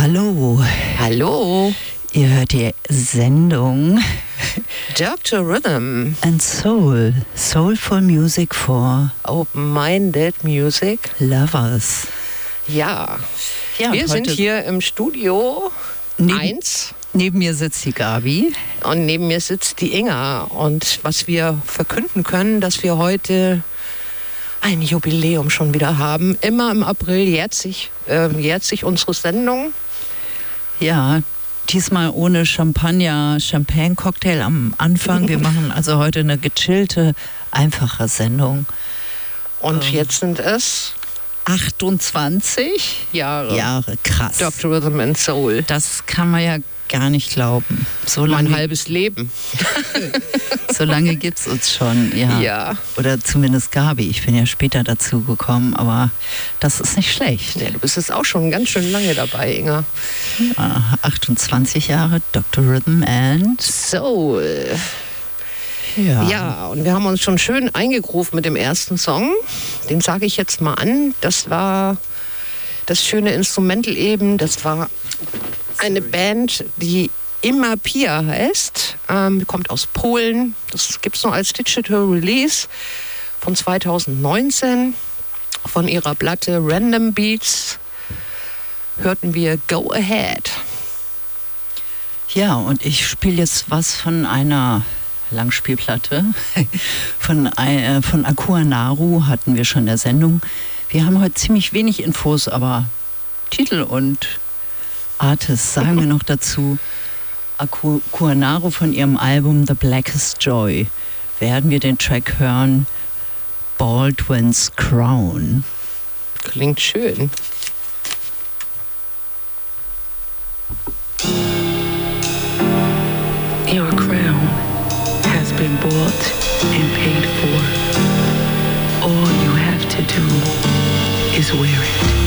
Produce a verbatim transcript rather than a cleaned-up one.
Hallo. Hallo. Ihr hört die Sendung Doktor Rhythm and Soul. Soulful Music for Open-Minded Music Lovers. Ja, Ja, wir und sind heute hier im Studio neben, eins neben mir sitzt die Gabi. und neben mir sitzt die Inga. Und was wir verkünden können, dass wir heute ein Jubiläum schon wieder haben. Immer im April jährt sich, äh, jährt sich unsere Sendung. Ja, diesmal ohne Champagner, Champagne-Cocktail am Anfang. Wir machen also heute eine gechillte, einfache Sendung. Und Ähm. jetzt sind es achtundzwanzig Jahre. Jahre, krass. Doktor Rhythm and Soul. Das kann man ja gar nicht glauben. So Mein lange, halbes Leben. so lange gibt es uns schon, ja. Ja. Oder zumindest Gabi. Ich bin ja später dazu gekommen, aber das ist nicht schlecht. Ja, du bist jetzt auch schon ganz schön lange dabei, Inga. Ja, achtundzwanzig Jahre Doktor Rhythm and Soul. Ja. Ja, und wir haben uns schon schön eingegruft mit dem ersten Song. Den sage ich jetzt mal an. Das war das schöne Instrumental eben. Das war eine Band, die Immer Pia heißt. Ähm, kommt aus Polen. Das gibt es noch als Digital Release von zweitausendneunzehn. Von ihrer Platte Random Beats hörten wir Go Ahead. Ja, und ich spiele jetzt was von einer Langspielplatte. Von, äh, von Akua Naru hatten wir schon in der Sendung. Wir haben heute ziemlich wenig Infos, aber Titel und Artist sagen wir noch dazu. Akua Naru von ihrem Album The Blackest Joy werden wir den Track hören, Baldwin's Crown. Klingt schön. Your crown has been bought and paid for. All you have to do is wear it.